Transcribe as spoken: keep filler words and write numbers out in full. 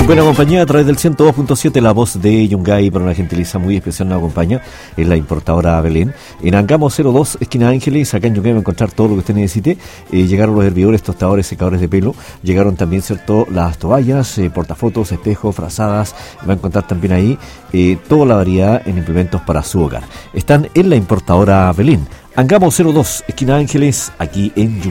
Buena compañía a través del ciento dos punto siete, la voz de Yungay para una gentileza muy especial nos acompaña, es la importadora Belén. En Angamo cero dos, esquina Ángeles, acá en Yungay va a encontrar todo lo que usted necesite. Eh, llegaron los hervidores, tostadores, secadores de pelo, llegaron también, cierto, las toallas, eh, portafotos, espejos, frazadas, va a encontrar también ahí eh, toda la variedad en implementos para su hogar. Están en la importadora Belén. Angamo cero dos, esquina Ángeles, aquí en Yungay.